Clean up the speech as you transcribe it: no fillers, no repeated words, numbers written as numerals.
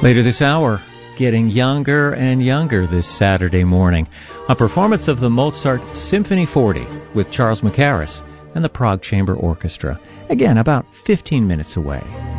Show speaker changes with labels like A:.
A: Later this hour, getting younger and younger this Saturday morning. A performance of the Mozart Symphony 40 with Charles Mackerras and the Prague Chamber Orchestra. Again, about 15 minutes away.